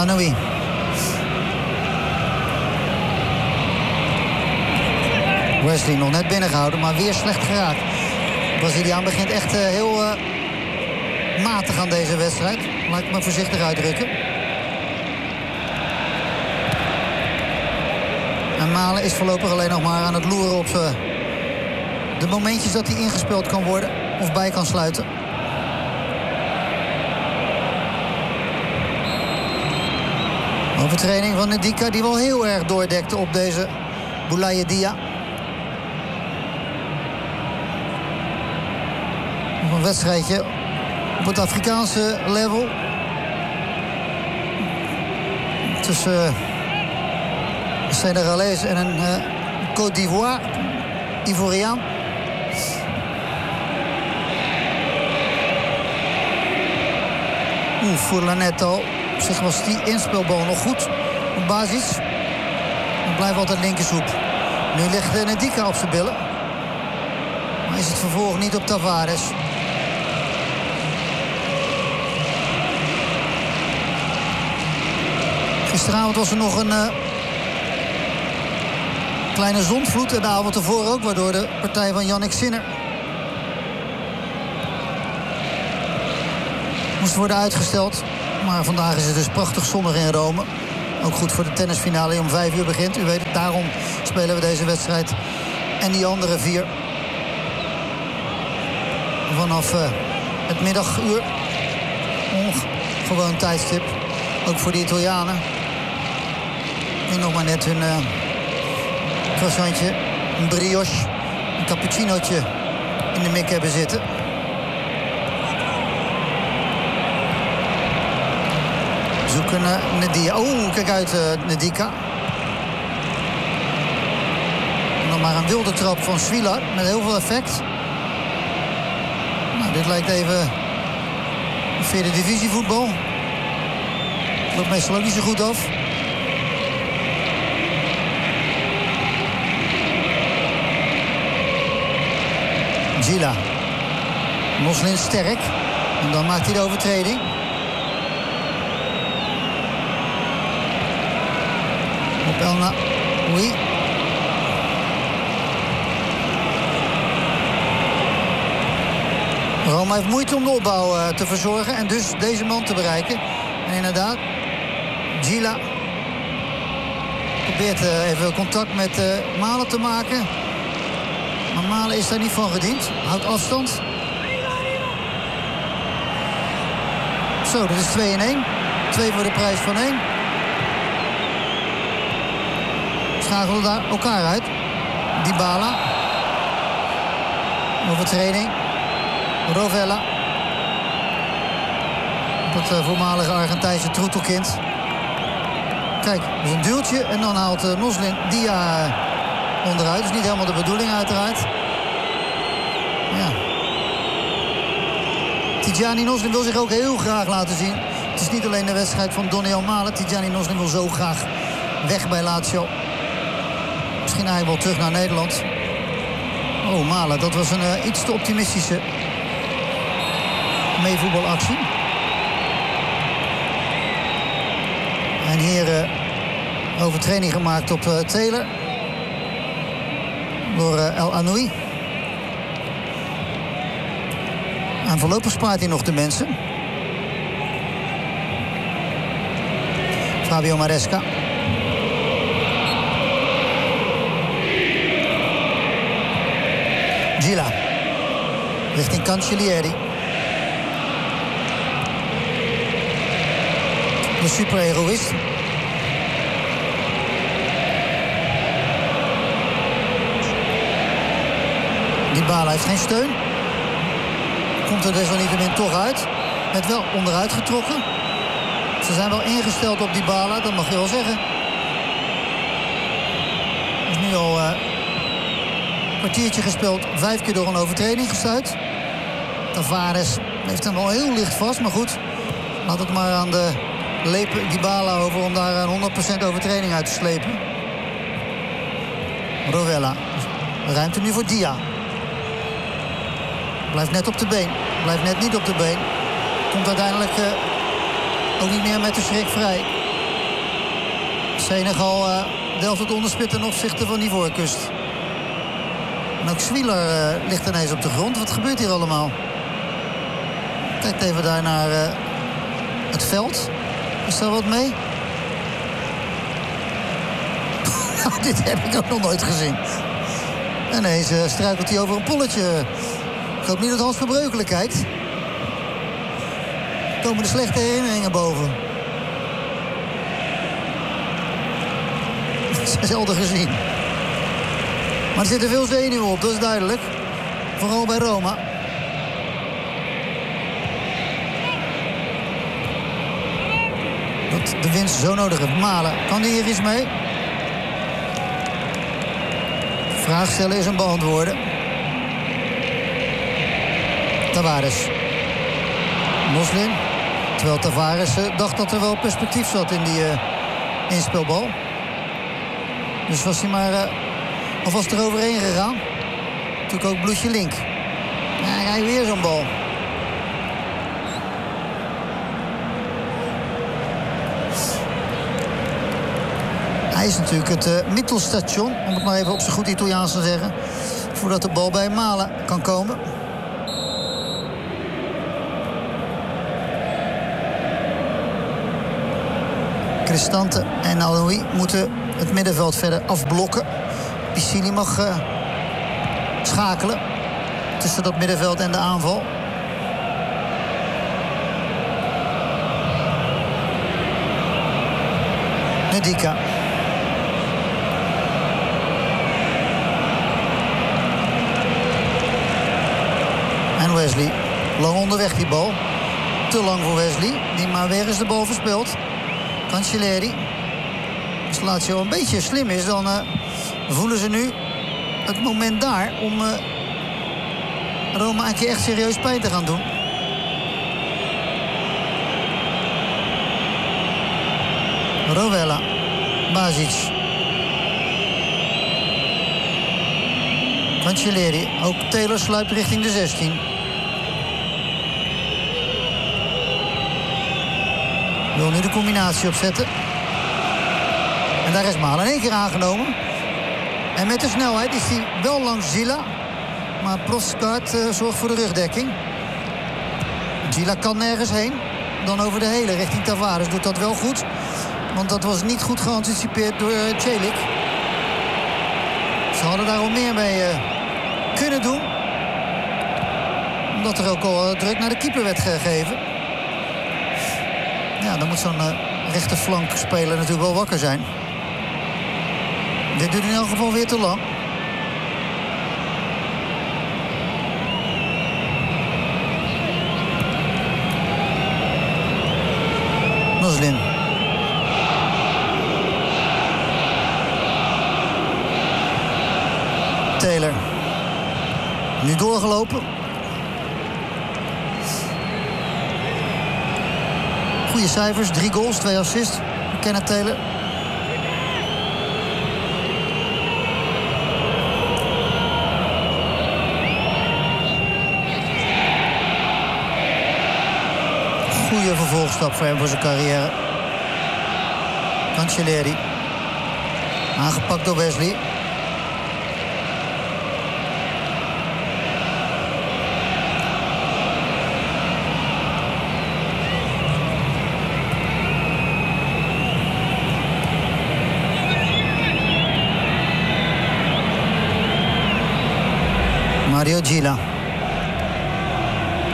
El-Anoui. Wesley nog net binnengehouden, maar weer slecht geraakt. Braziliaan begint echt heel matig aan deze wedstrijd. Laat ik me voorzichtig uitdrukken. En Malen is voorlopig alleen nog maar aan het loeren op de momentjes dat hij ingespeeld kan worden of bij kan sluiten. Overtreding van Ndicka die wel heel erg doordekte op deze Boulaye Dia. Nog een wedstrijdje op het Afrikaanse level. Tussen Senegalees en een Côte d'Ivoire, Ivoriaan. Voor Laneto. Op zich was die inspeelbal nog goed op basis. Het blijft altijd linkersoep. Nu ligt Ndicka op zijn billen. Maar is het vervolg niet op Tavares. Gisteravond was er nog een kleine zondvloed en de avond ervoor ook, waardoor de partij van Jannik Sinner moest worden uitgesteld. Maar vandaag is het dus prachtig zonnig in Rome. Ook goed voor de tennisfinale die om 5 uur begint. U weet het, daarom spelen we deze wedstrijd en die andere 4 vanaf het middaguur. Gewoon tijdstip. Ook voor de Italianen. Die nog maar net hun croissantje, een brioche, een cappuccinootje in de mik hebben zitten. Zoeken naar Ndicka. Oh, kijk uit, Ndicka. Nog maar een wilde trap van Swilar met heel veel effect. Nou, dit lijkt even vierde divisie voetbal. Loopt meestal ook niet zo goed af. Gila. Moslin sterk. En dan maakt hij de overtreding. Op El-Anoui. Roma heeft moeite om de opbouw te verzorgen en dus deze man te bereiken. En inderdaad, Gila probeert even contact met Malen te maken. Maar Malen is daar niet van gediend. Houdt afstand. Zo, dat is 2-1. 2 voor de prijs van 1. Schakelen daar elkaar uit. Dybala. Overtreding. Rovella. Op het voormalige Argentijnse troetelkind. Kijk, dat is een duwtje. En dan haalt Moslin Dia onderuit. Dat is niet helemaal de bedoeling uiteraard. Ja. Tidjani Noslin wil zich ook heel graag laten zien. Het is niet alleen de wedstrijd van Doniel Malen. Tidjani Noslin wil zo graag weg bij Lazio. Misschien eigenlijk wel terug naar Nederland. Oh, Malen, dat was een iets te optimistische meevoetbalactie. En hier overtreding gemaakt op Taylor. Door El-Anoui. En voorlopig spaart hij nog de mensen. Fabio Maresca. Gila. Richting Cancellieri. De superegoïst. Dybala heeft geen steun. Komt er desalniettemin toch uit. Net wel onderuit getrokken. Ze zijn wel ingesteld op Dybala, dat mag je wel zeggen. Er is nu al een kwartiertje gespeeld. 5 keer door een overtreding gestuit. Tavares heeft hem wel heel licht vast, maar goed. Laat het maar aan de lepen Dybala over om daar een 100% overtreding uit te slepen. Rovella. Ruimte nu voor Dia. Blijft net op de been. Blijft net niet op de been. Komt uiteindelijk ook niet meer met de schrik vrij. Senegal delft het onderspit ten opzichte van die voorkust. En ook Zwieler ligt ineens op de grond. Wat gebeurt hier allemaal? Kijk even daar naar het veld. Is daar wat mee? Dit heb ik ook nog nooit gezien. En ineens struikelt hij over een polletje. Ik hoop niet dat Hans Verbreukelen kijkt. Komen de slechte herinneringen boven. Zelden gezien. Maar er zitten veel zenuwen op, dat is duidelijk. Vooral bij Roma. Dat de winst zo nodig heeft. Malen, kan die hier iets mee? Vraag stellen is een beantwoorden. Tavares. Moslim. Terwijl Tavares dacht dat er wel perspectief zat in die inspelbal. Dus was hij maar alvast eroverheen gegaan. Natuurlijk ook bloedje link. Ja, krijg weer zo'n bal. Hij is natuurlijk het mittelstation, om het maar even op zijn goed Italiaans te zeggen, voordat de bal bij Malen kan komen. Cristante en Aloui moeten het middenveld verder afblokken. Piscini mag schakelen tussen dat middenveld en de aanval. Nedika. En Wesley. Lang onderweg die bal. Te lang voor Wesley. Die maar weer eens de bal verspeelt. Cancelleri. Als Lazio een beetje slim is, dan voelen ze nu het moment daar om Roma een keer echt serieus pijn te gaan doen. Rovella. Basic. Cancelleri. Ook Taylor sluipt richting de 16. Wil nu de combinatie opzetten. En daar is Malen in één keer aangenomen. En met de snelheid is hij wel langs Gila. Maar Proskaart zorgt voor de rugdekking. Gila kan nergens heen. Dan over de hele richting Tavares. Doet dat wel goed. Want dat was niet goed geanticipeerd door Celik. Ze hadden daar al meer mee kunnen doen. Omdat er ook al druk naar de keeper werd gegeven. Ja, dan moet zo'n rechterflankspeler natuurlijk wel wakker zijn. Dit duurt in elk geval weer te lang. Moslim. Taylor. Nu doorgelopen. Goede cijfers, 3 goals, 2 assists. Kenneth Taylor. Goede vervolgstap voor hem voor zijn carrière. Cancelleri. Aangepakt door Wesley. Mario Gila.